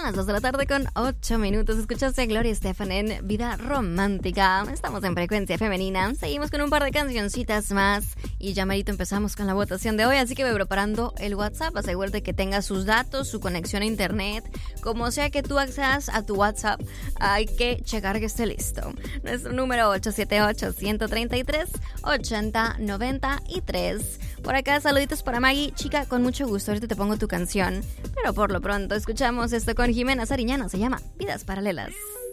las 2 de la tarde con 8 minutos. Escuchaste a Gloria Estefan en Vida Romántica. Estamos en Frecuencia Femenina. Seguimos con un par de cancioncitas más. Y ya merito empezamos con la votación de hoy. Así que voy preparando el WhatsApp. Asegúrate que tenga sus datos, su conexión a internet. Como sea que tú accedas a tu WhatsApp, hay que checar que esté listo. Nuestro número 878-133-8093. Por acá, saluditos para Maggie. Chica, con mucho gusto. Ahorita te pongo tu canción. Pero por lo pronto, escuchamos esto con Jimena Sariñana. Se llama Vidas Paralelas.